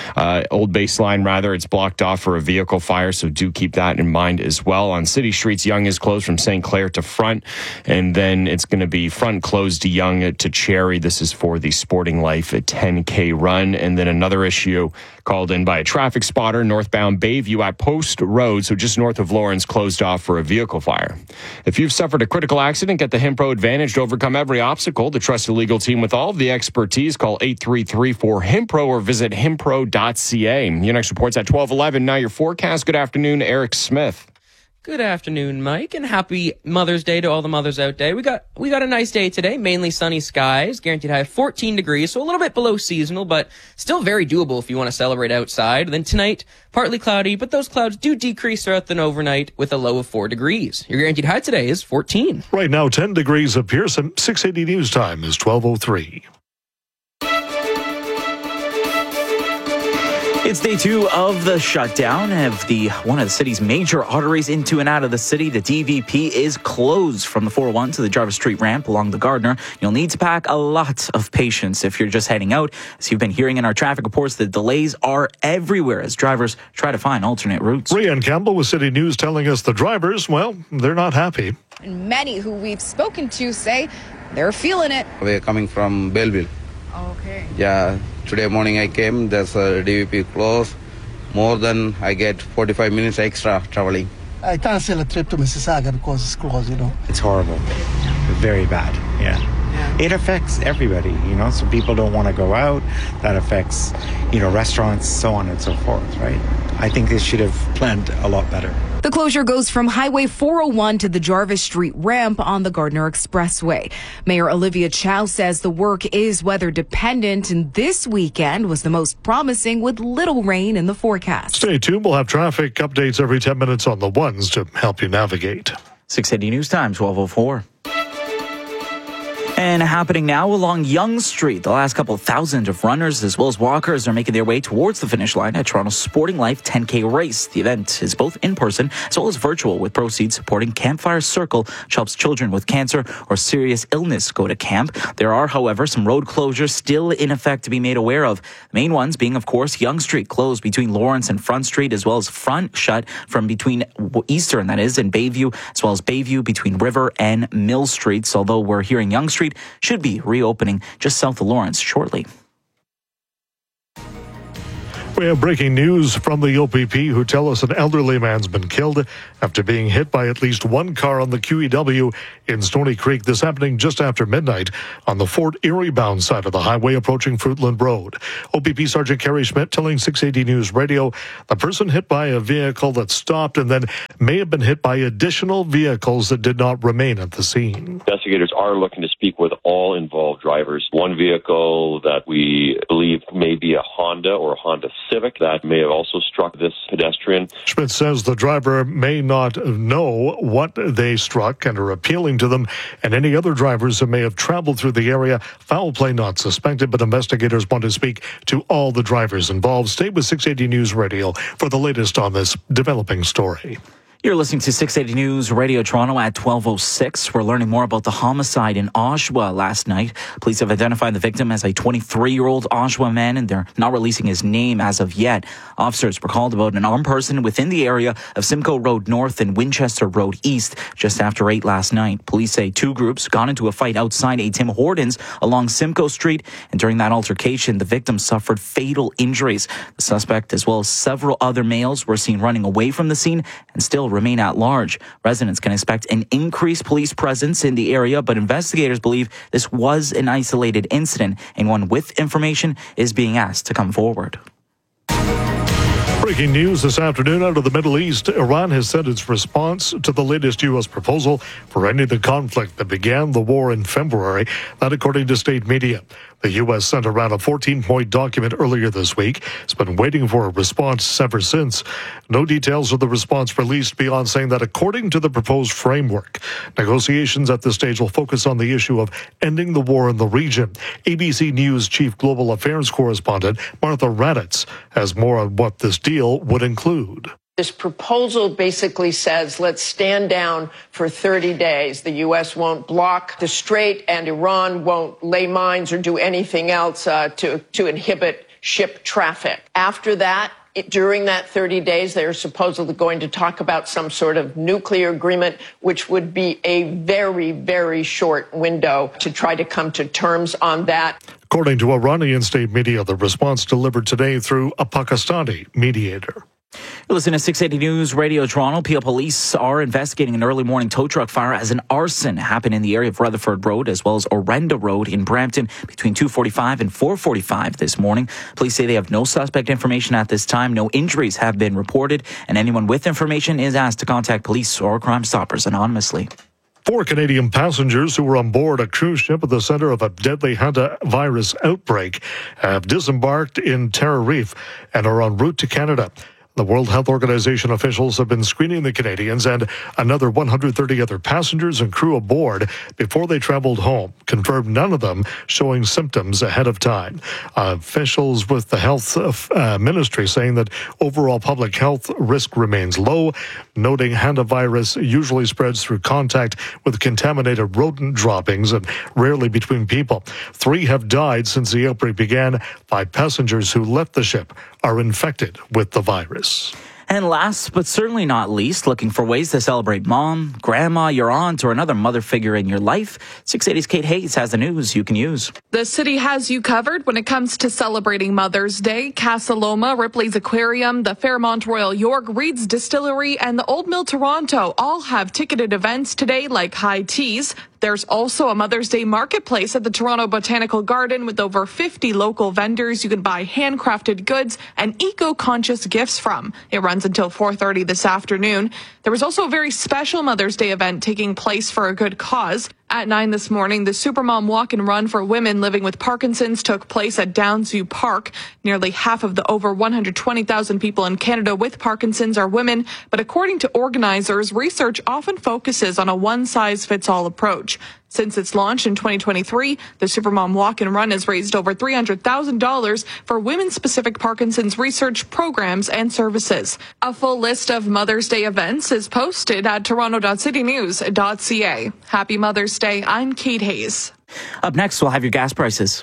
Line rather, it's blocked off for a vehicle fire, so do keep that in mind as well. On city streets, Yonge is closed from St. Clair to Front, and then it's going to be Front closed to Yonge to Cherry. This is for the Sporting Life at 10K run. And then another issue called in by a traffic spotter, northbound Bayview at Post Road, so just north of Lawrence, closed off for a vehicle fire. If you've suffered a critical accident, get the Himpro Advantage to overcome every obstacle. The trusted legal team with all of the expertise. Call 833-4HIMPRO or visit himpro.ca. Your next report's at 12:11. Now your forecast. Good afternoon, Eric Smith. Good afternoon, Mike, and happy Mother's Day to all the mothers out there. We got a nice day today, mainly sunny skies, guaranteed high of 14 degrees, so a little bit below seasonal, but still very doable if you want to celebrate outside. Then tonight, partly cloudy, but those clouds do decrease throughout the overnight with a low of 4 degrees. Your guaranteed high today is 14. Right now, 10 degrees at Pearson. 680 News Time is 12:03. It's day 2 of the shutdown of one of the city's major arteries into and out of the city. The DVP is closed from the 401 to the Jarvis Street ramp along the Gardiner. You'll need to pack a lot of patience if you're just heading out. As you've been hearing in our traffic reports, the delays are everywhere as drivers try to find alternate routes. Rayanne Campbell with City News telling us the drivers, well, they're not happy. And many who we've spoken to say they're feeling it. We're coming from Belleville. Okay. Yeah, today morning I came, there's a DVP closed. More than I get 45 minutes extra traveling. I cancel a trip to Mississauga because it's closed, It's horrible. Very bad, yeah. It affects everybody, so people don't want to go out. That affects, restaurants, so on and so forth, right? I think they should have planned a lot better. The closure goes from Highway 401 to the Jarvis Street ramp on the Gardiner Expressway. Mayor Olivia Chow says the work is weather dependent, and this weekend was the most promising with little rain in the forecast. Stay tuned. We'll have traffic updates every 10 minutes on the ones to help you navigate. 680 News Time, 12:04. And And happening now along Yonge Street. The last couple of thousand of runners as well as walkers are making their way towards the finish line at Toronto's Sporting Life 10K race. The event is both in person as well as virtual, with proceeds supporting Campfire Circle, which helps children with cancer or serious illness go to camp. There are, however, some road closures still in effect to be made aware of. The main ones being, of course, Yonge Street closed between Lawrence and Front Street, as well as Front shut from between Eastern, that is, and Bayview, as well as Bayview between River and Mill Streets, although we're hearing Yonge Street should be reopening just south of Lawrence shortly. We have breaking news from the OPP, who tell us an elderly man's been killed after being hit by at least one car on the QEW in Stony Creek. This happening just after midnight on the Fort Erie-bound side of the highway approaching Fruitland Road. OPP Sergeant Kerry Schmidt telling 680 News Radio the person hit by a vehicle that stopped and then may have been hit by additional vehicles that did not remain at the scene. Investigators are looking to speak with all involved drivers. One vehicle that we believe may be a Honda or a Honda Civic that may have also struck this pedestrian. Schmidt says the driver may not know what they struck and are appealing to them and any other drivers that may have traveled through the area. Foul play not suspected, but investigators want to speak to all the drivers involved. Stay with 680 News Radio for the latest on this developing story. You're listening to 680 News Radio Toronto at 12:06. We're learning more about the homicide in Oshawa last night. Police have identified the victim as a 23-year-old Oshawa man, and they're not releasing his name as of yet. Officers were called about an armed person within the area of Simcoe Road North and Winchester Road East just after 8 last night. Police say two groups got into a fight outside a Tim Hortons along Simcoe Street, and during that altercation, the victim suffered fatal injuries. The suspect, as well as several other males, were seen running away from the scene and still remain at large. Residents can expect an increased police presence in the area, but investigators believe this was an isolated incident. Anyone with information is being asked to come forward. Breaking news this afternoon out of the Middle East. Iran has said its response to the latest U.S. proposal for ending the conflict that began the war in February. That according to state media. The U.S. sent around a 14-point document earlier this week. It's been waiting for a response ever since. No details of the response released beyond saying that according to the proposed framework, negotiations at this stage will focus on the issue of ending the war in the region. ABC News Chief Global Affairs Correspondent Martha Raddatz has more on what this deal would include. This proposal basically says, let's stand down for 30 days. The U.S. won't block the strait and Iran won't lay mines or do anything else to inhibit ship traffic. After that, during that 30 days, they're supposedly going to talk about some sort of nuclear agreement, which would be a very, very short window to try to come to terms on that. According to Iranian state media, the response delivered today through a Pakistani mediator. Listen to 680 News Radio Toronto. Peel Police are investigating an early morning tow truck fire as an arson happened in the area of Rutherford Road as well as Orenda Road in Brampton between 2:45 and 4:45 this morning. Police say they have no suspect information at this time. No injuries have been reported, and anyone with information is asked to contact police or Crime Stoppers anonymously. 4 Canadian passengers who were on board a cruise ship at the center of a deadly hantavirus outbreak have disembarked in Tenerife and are en route to Canada. The World Health Organization officials have been screening the Canadians and another 130 other passengers and crew aboard before they traveled home, confirmed none of them showing symptoms ahead of time. Officials with the health ministry saying that overall public health risk remains low, noting hantavirus usually spreads through contact with contaminated rodent droppings and rarely between people. 3 have died since the outbreak began. 5 passengers who left the ship are infected with the virus. And last but certainly not least, looking for ways to celebrate mom, grandma, your aunt, or another mother figure in your life, 680's Kate Hayes has the news you can use. The city has you covered when it comes to celebrating Mother's Day. Casa Loma, Ripley's Aquarium, the Fairmont Royal York, Reed's Distillery, and the Old Mill Toronto all have ticketed events today like high teas. There's also a Mother's Day marketplace at the Toronto Botanical Garden with over 50 local vendors you can buy handcrafted goods and eco-conscious gifts from. It runs until 4:30 this afternoon. There was also a very special Mother's Day event taking place for a good cause. At 9 this morning, the Supermom Walk and Run for women living with Parkinson's took place at Downsview Park. Nearly half of the over 120,000 people in Canada with Parkinson's are women, but according to organizers, research often focuses on a one-size-fits-all approach. Since its launch in 2023, the Supermom Walk and Run has raised over $300,000 for women-specific Parkinson's research programs and services. A full list of Mother's Day events is posted at toronto.citynews.ca. Happy Mother's Day. I'm Kate Hayes. Up next, we'll have your gas prices.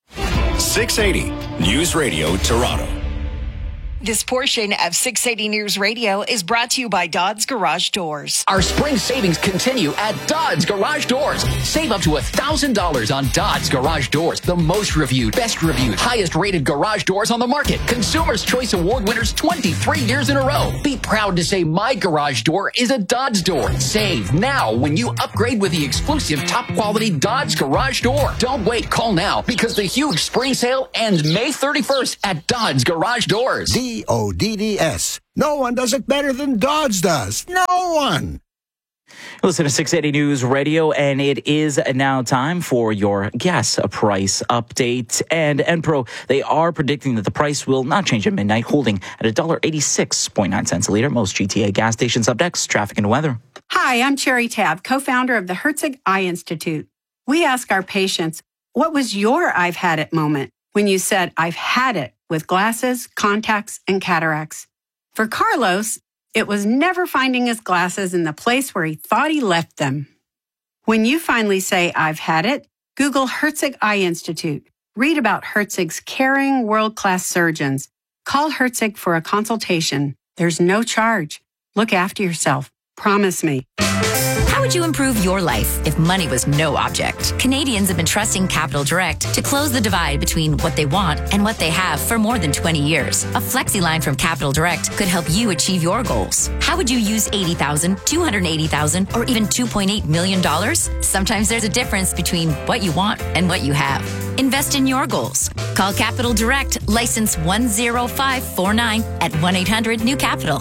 680 News Radio Toronto. This portion of 680 News Radio is brought to you by Dodds Garage Doors. Our spring savings continue at Dodds Garage Doors. Save up to $1,000 on Dodds Garage Doors. The most reviewed, best reviewed, highest rated garage doors on the market. Consumer's Choice Award winners 23 years in a row. Be proud to say my garage door is a Dodds door. Save now when you upgrade with the exclusive top quality Dodds Garage Door. Don't wait, call now because the huge spring sale ends May 31st at Dodds Garage Doors. DODDS. No one does it better than Dodds does. No one. Listen to 680 News Radio, and it is now time for your gas price update. And Enpro, they are predicting that the price will not change at midnight, holding at $1.86.9 a liter. Most GTA gas stations. Up next, traffic and weather. Hi, I'm Cherry Tabb, co-founder of the Herzig Eye Institute. We ask our patients, what was your I've had it moment when you said, I've had it with glasses, contacts, and cataracts? For Carlos, it was never finding his glasses in the place where he thought he left them. When you finally say, I've had it, Google Herzig Eye Institute. Read about Herzig's caring, world-class surgeons. Call Herzig for a consultation. There's no charge. Look after yourself. Promise me. How would you improve your life if money was no object? Canadians have been trusting Capital Direct to close the divide between what they want and what they have for more than 20 years. A FlexiLine from Capital Direct could help you achieve your goals. How would you use $80,000, $280,000, or even $2.8 million? Sometimes there's a difference between what you want and what you have. Invest in your goals. Call Capital Direct, license 10549 at 1-800-NEW-CAPITAL.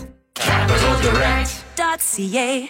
CapitalDirect.ca.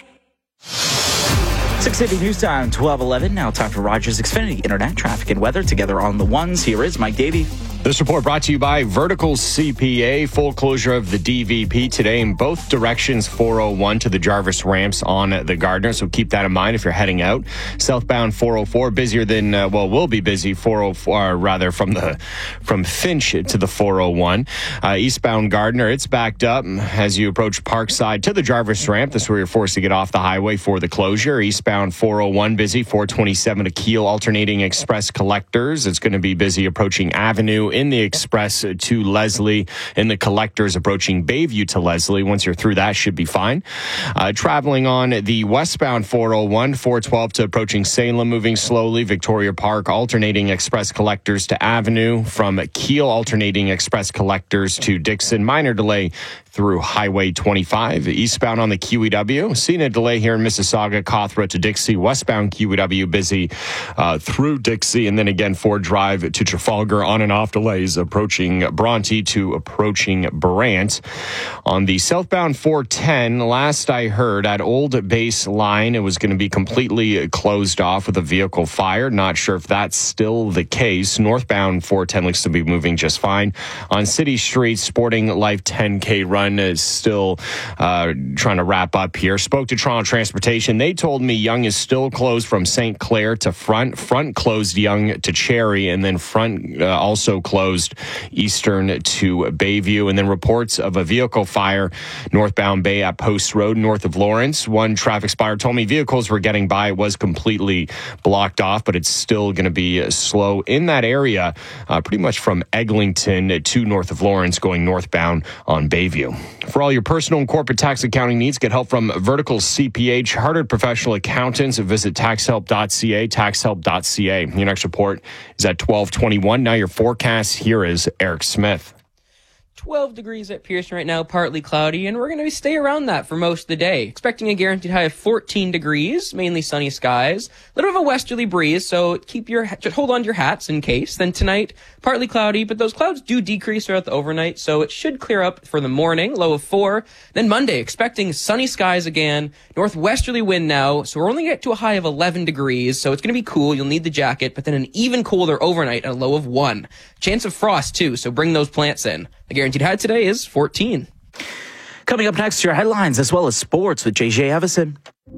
680 News Time, 12:11. Now time for Rogers Xfinity Internet traffic and weather. Together on the ones, here is Mike Davey. This report brought to you by Vertical CPA. Full closure of the DVP today in both directions, 401 to the Jarvis ramps on the Gardner. So keep that in mind if you're heading out. Southbound 404, busier than, will be busy, 404, from Finch to the 401. Eastbound Gardner, it's backed up as you approach Parkside to the Jarvis ramp. This is where you're forced to get off the highway for the closure. Eastbound 401, busy, 427 to Kiel, alternating express collectors. It's going to be busy approaching Avenue in the express to Leslie, in the collectors approaching Bayview to Leslie. Once you're through that, should be fine. Traveling on the westbound 401, 412 to approaching Salem, moving slowly. Victoria Park, alternating express collectors to Avenue. From Kiel, alternating express collectors to Dixon. Minor delay through Highway 25. Eastbound on the QEW. Seen a delay here in Mississauga, Cawthra to Dixie. Westbound QEW busy through Dixie. And then again, Ford Drive to Trafalgar, on and off delays approaching Bronte to approaching Brant. On the southbound 410, last I heard at Old Base Line, it was going to be completely closed off with a vehicle fire. Not sure if that's still the case. Northbound 410 looks to be moving just fine. On City Street, Sporting Life 10K run is still trying to wrap up here. Spoke to Toronto Transportation. They told me Yonge is still closed from St. Clair to Front. Front closed Yonge to Cherry, and then Front also closed Eastern to Bayview. And then reports of a vehicle fire northbound Bay at Post Road, north of Lawrence. One traffic spotter told me vehicles were getting by. It was completely blocked off, but it's still going to be slow in that area, pretty much from Eglinton to north of Lawrence, going northbound on Bayview. For all your personal and corporate tax accounting needs, get help from Vertical CPA, Chartered Professional Accountants. Visit taxhelp.ca, taxhelp.ca. Your next report is at 12:21. Now your forecast, here is Eric Smith. 12 degrees at Pearson right now, partly cloudy, and we're going to stay around that for most of the day. Expecting a guaranteed high of 14 degrees, mainly sunny skies. A little bit of a westerly breeze, so hold on to your hats in case. Then tonight, partly cloudy, but those clouds do decrease throughout the overnight, so it should clear up for the morning, low of 4. Then Monday, expecting sunny skies again, northwesterly wind now, so we're only get to a high of 11 degrees, so it's going to be cool. You'll need the jacket, but then an even colder overnight at a low of 1. Chance of frost, too, so bring those plants in. The guaranteed high today is 14. Coming up next, your headlines as well as sports with JJ Evison.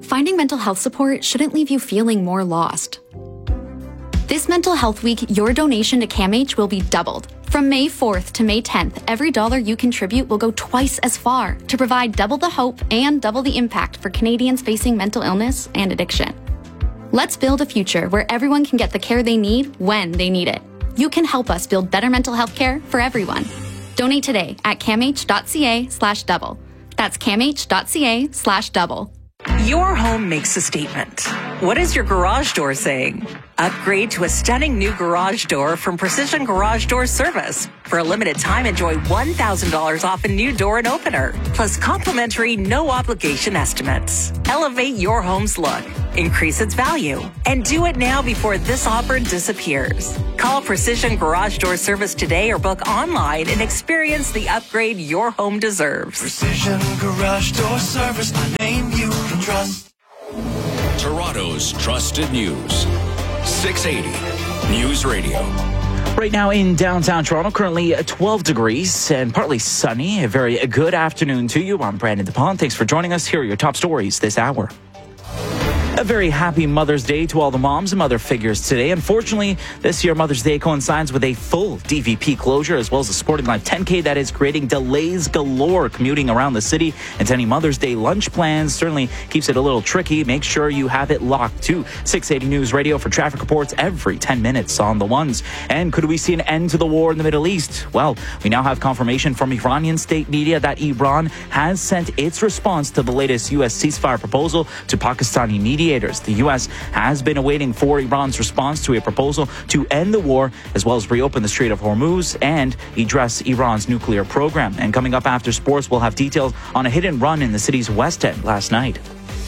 finding mental health support shouldn't leave you feeling more lost. This Mental Health Week, your donation to CAMH will be doubled. From May 4th to May 10th, every dollar you contribute will go twice as far to provide double the hope and double the impact for Canadians facing mental illness and addiction. Let's build a future where everyone can get the care they need when they need it. You can help us build better mental health care for everyone. Donate today at camh.ca/double. That's camh.ca/double. Your home makes a statement. What is your garage door saying? Upgrade to a stunning new garage door from Precision Garage Door Service. For a limited time, enjoy $1,000 off a new door and opener, plus complimentary no-obligation estimates. Elevate your home's look, increase its value, and do it now before this offer disappears. Call Precision Garage Door Service today or book online and experience the upgrade your home deserves. Precision Garage Door Service, the name you can trust. Toronto's trusted news. 680 News Radio. Right now in downtown Toronto, currently 12 degrees and partly sunny. A very good afternoon to you. I'm Brandon DePont. Thanks for joining us. Here are your top stories this hour. A very happy Mother's Day to all the moms and mother figures today. Unfortunately, this year Mother's Day coincides with a full DVP closure as well as a Sporting Life 10K that is creating delays galore commuting around the city. And any Mother's Day lunch plans certainly keeps it a little tricky. Make sure you have it locked to 680 News Radio for traffic reports every 10 minutes on the ones. And could we see an end to the war in the Middle East? Well, we now have confirmation from Iranian state media that Iran has sent its response to the latest U.S. ceasefire proposal to Pakistani media. The U.S. has been awaiting for Iran's response to a proposal to end the war, as well as reopen the Strait of Hormuz and address Iran's nuclear program. And coming up after sports, we'll have details on a hit and run in the city's West End last night.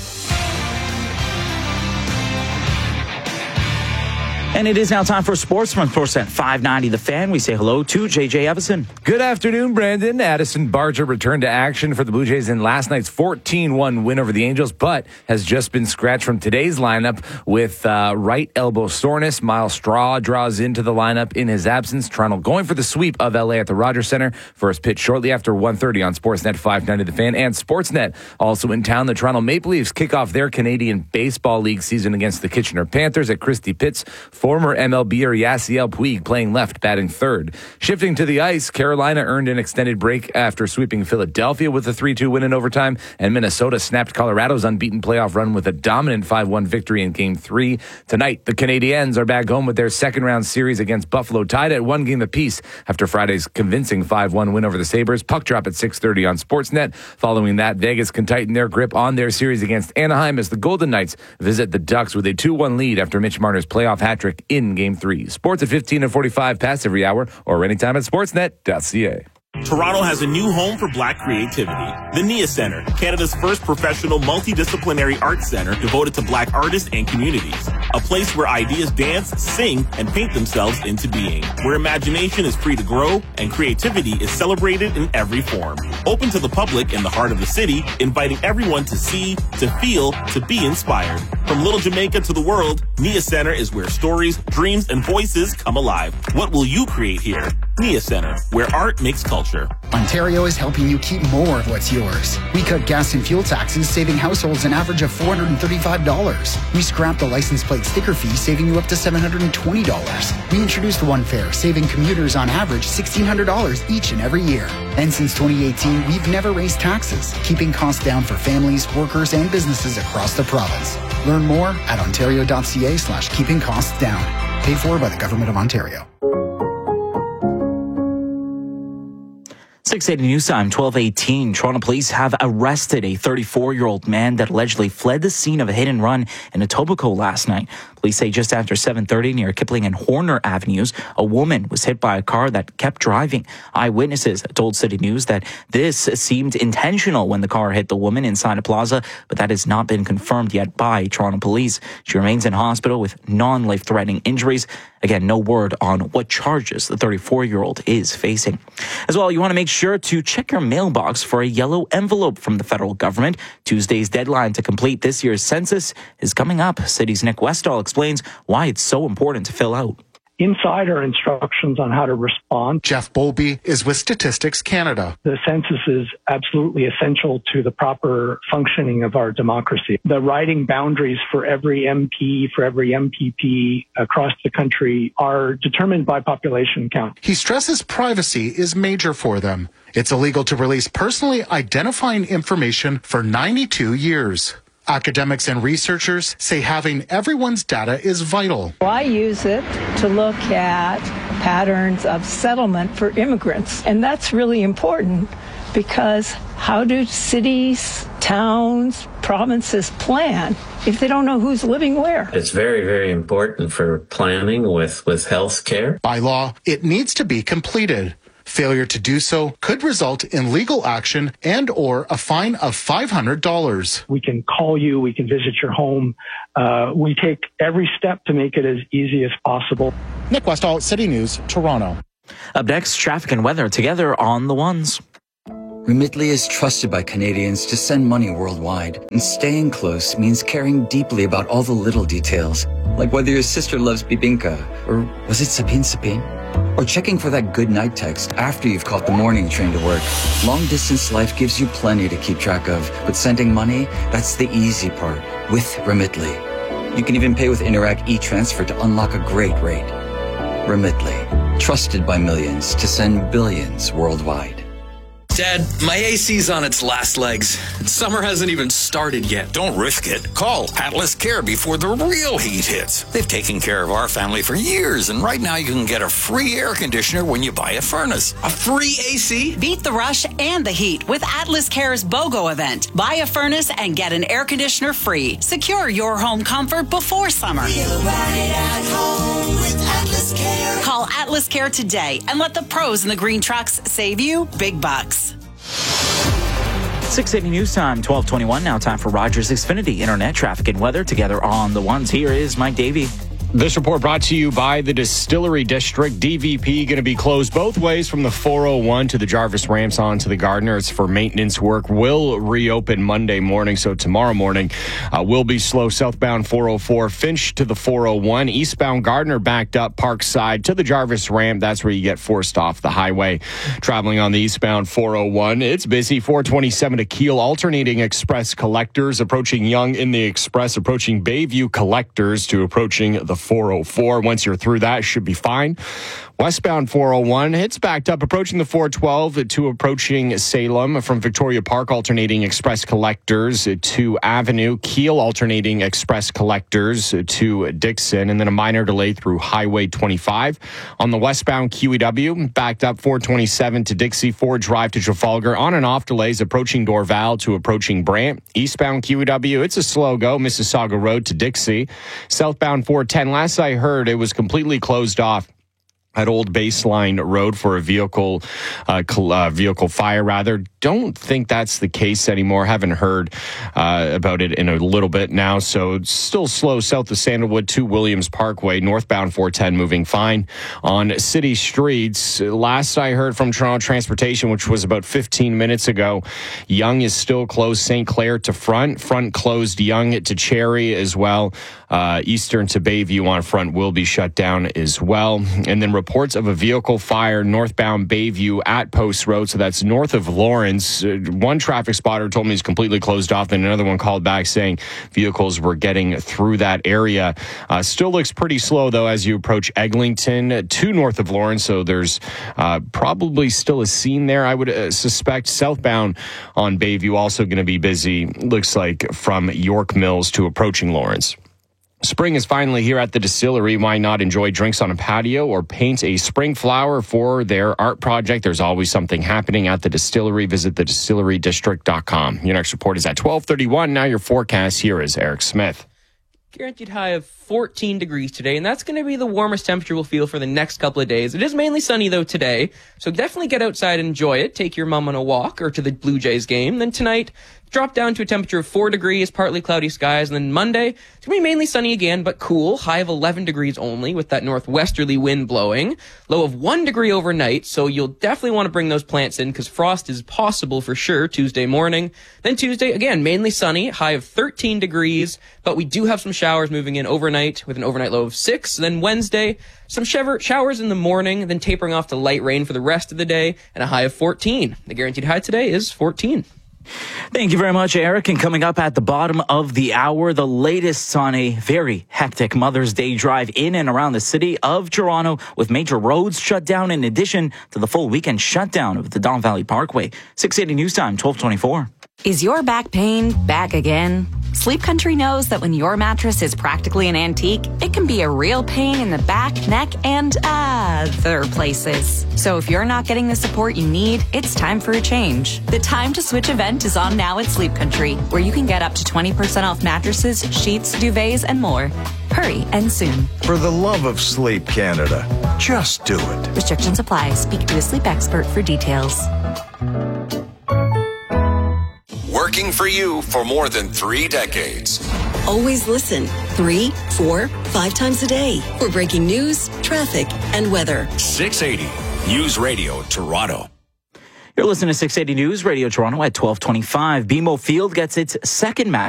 And it is now time for sports from Sportsnet 590 The Fan. We say hello to JJ Evison. Good afternoon, Brandon. Addison Barger returned to action for the Blue Jays in last night's 14-1 win over the Angels, but has just been scratched from today's lineup with right elbow soreness. Miles Straw draws into the lineup in his absence. Toronto going for the sweep of LA at the Rogers Center. First pitch shortly after 1:30 on Sportsnet 590 The Fan and Sportsnet. Also in town, the Toronto Maple Leafs kick off their Canadian Baseball League season against the Kitchener Panthers at Christie Pitts. Former MLBer Yasiel Puig playing left, batting third. Shifting to the ice, Carolina earned an extended break after sweeping Philadelphia with a 3-2 win in overtime, and Minnesota snapped Colorado's unbeaten playoff run with a dominant 5-1 victory in Game 3. Tonight, the Canadiens are back home with their second-round series against Buffalo, tied at 1 game apiece after Friday's convincing 5-1 win over the Sabres. Puck drop at 6:30 on Sportsnet. Following that, Vegas can tighten their grip on their series against Anaheim as the Golden Knights visit the Ducks with a 2-1 lead after Mitch Marner's playoff hat-trick in Game 3. Sports at 15 and 45 past every hour or anytime at sportsnet.ca. Toronto has a new home for Black creativity. The NIA Center, Canada's first professional multidisciplinary arts center devoted to Black artists and communities. A place where ideas dance, sing, and paint themselves into being. Where imagination is free to grow and creativity is celebrated in every form. Open to the public in the heart of the city, inviting everyone to see, to feel, to be inspired. From Little Jamaica to the world, NIA Center is where stories, dreams, and voices come alive. What will you create here? NIA Center, where art makes culture. Ontario is helping you keep more of what's yours. We cut gas and fuel taxes, saving households an average of $435. We scrapped the license plate sticker fee, saving you up to $720. We introduced One Fare, saving commuters on average $1,600 each and every year. And since 2018, we've never raised taxes, keeping costs down for families, workers, and businesses across the province. Learn more at ontario.ca/keeping costs down. Paid for by the Government of Ontario. 680 News Time, 12:18. Toronto police have arrested a 34-year-old man that allegedly fled the scene of a hit and run in Etobicoke last night. Police say just after 7:30 near Kipling and Horner Avenues, a woman was hit by a car that kept driving. Eyewitnesses told City News that this seemed intentional when the car hit the woman inside a plaza, but that has not been confirmed yet by Toronto police. She remains in hospital with non-life-threatening injuries. Again, no word on what charges the 34-year-old is facing. As well, you want to make sure to check your mailbox for a yellow envelope from the federal government. Tuesday's deadline to complete this year's census is coming up. City's Nick Westall explains why it's so important to fill out. insider instructions on how to respond. Jeff Bowlby is with Statistics Canada. The census is absolutely essential to the proper functioning of our democracy. The riding boundaries for every MP, for every MPP across the country are determined by population count. He stresses privacy is major for them. It's illegal to release personally identifying information for 92 years. Academics and researchers say having everyone's data is vital. I use it to look at patterns of settlement for immigrants, and that's really important because how do cities, towns, provinces plan if they don't know who's living where? It's very, very important for planning with health care. By law, it needs to be completed. Failure to do so could result in legal action and or a fine of $500. We can call you. We can visit your home. We take every step to make it as easy as possible. Nick Westall, City News, Toronto. Up next, traffic and weather together on the ones. Remitly is trusted by Canadians to send money worldwide. And staying close means caring deeply about all the little details. Like whether your sister loves bibinka, or was it sapin? Or checking for that good night text after you've caught the morning train to work. Long distance life gives you plenty to keep track of, but sending money, that's the easy part with Remitly. You can even pay with Interac e-transfer to unlock a great rate. Remitly, trusted by millions to send billions worldwide. Dad, my AC's on its last legs. Summer hasn't even started yet. Don't risk it. Call Atlas Care before the real heat hits. They've taken care of our family for years, and right now you can get a free air conditioner when you buy a furnace. A free AC? Beat the rush and the heat with Atlas Care's BOGO event. Buy a furnace and get an air conditioner free. Secure your home comfort before summer. Feel right at home with Atlas Care. Call Atlas Care today and let the pros in the green trucks save you big bucks. 680 News Time, 12:21. Now time for Rogers Xfinity Internet traffic and weather together on the ones. Here is Mike Davey. This report brought to you by the Distillery District. DVP going to be closed both ways from the 401 to the Jarvis ramps on to the Gardner. It's for maintenance work. Will reopen Monday morning, so tomorrow morning will be slow. Southbound 404 Finch to the 401. Eastbound Gardner backed up Parkside to the Jarvis ramp. That's where you get forced off the highway. Traveling on the eastbound 401, it's busy. 427 to Kiel, alternating express collectors, approaching Yonge in the express, approaching Bayview collectors to approaching the 404. Once you're through that, should be fine. Westbound 401, it's backed up, approaching the 412 to approaching Salem. From Victoria Park, alternating express collectors to Avenue. Kiel, alternating express collectors to Dixon. And then a minor delay through Highway 25. On the westbound QEW, backed up 427 to Dixie, Ford Drive to Trafalgar. On and off delays, approaching Dorval to approaching Brant. Eastbound QEW, it's a slow go. Mississauga Road to Dixie. Southbound 410, last I heard, it was completely closed off at Old Baseline Road for a vehicle fire. Don't think that's the case anymore. Haven't heard about it in a little bit now. So it's still slow south of Sandalwood to Williams Parkway. Northbound 410 moving fine on city streets. Last I heard from Toronto Transportation, which was about 15 minutes ago, Yonge is still closed. St. Clair to Front. Front closed Yonge to Cherry as well. Eastern to Bayview on Front will be shut down as well. And then reports of a vehicle fire northbound Bayview at Post Road. So that's north of Lawrence. One traffic spotter told me it's completely closed off. Then another one called back saying vehicles were getting through that area. Still looks pretty slow, though, as you approach Eglinton to north of Lawrence. So there's probably still a scene there. I would suspect southbound on Bayview also going to be busy. Looks like from York Mills to approaching Lawrence. Spring is finally here at the Distillery. Why not enjoy drinks on a patio or paint a spring flower for their art project? There's always something happening at the Distillery. Visit thedistillerydistrict.com. Your next report is at 12:31. Now your forecast. Here is Eric Smith. Guaranteed high of 14 degrees today, and that's going to be the warmest temperature we'll feel for the next couple of days. It is mainly sunny, though, today, so definitely get outside and enjoy it. Take your mom on a walk or to the Blue Jays game. Then tonight, drop down to a temperature of 4 degrees, partly cloudy skies. And then Monday, it's going to be mainly sunny again, but cool. High of 11 degrees only with that northwesterly wind blowing. Low of 1 degree overnight, so you'll definitely want to bring those plants in because frost is possible for sure Tuesday morning. Then Tuesday, again, mainly sunny, high of 13 degrees, but we do have some showers moving in overnight with an overnight low of 6. Then Wednesday, some showers in the morning, then tapering off to light rain for the rest of the day and a high of 14. The guaranteed high today is 14. Thank you very much, Eric. And coming up at the bottom of the hour, the latest on a very hectic Mother's Day drive in and around the city of Toronto with major roads shut down in addition to the full weekend shutdown of the Don Valley Parkway. 680 News Time, 1224. Is your back pain back again? Sleep Country knows that when your mattress is practically an antique, it can be a real pain in the back, neck, and other places. So if you're not getting the support you need, it's time for a change. The Time to Switch event is on now at Sleep Country, where you can get up to 20% off mattresses, sheets, duvets, and more. Hurry and soon. For the love of Sleep Canada, just do it. Restrictions apply. Speak to a sleep expert for details. Working for you for more than 3 decades. Always listen 3, 4, 5 times a day for breaking news, traffic, and weather. 680 News Radio Toronto. You're listening to 680 News Radio Toronto at 1225. BMO Field gets its second match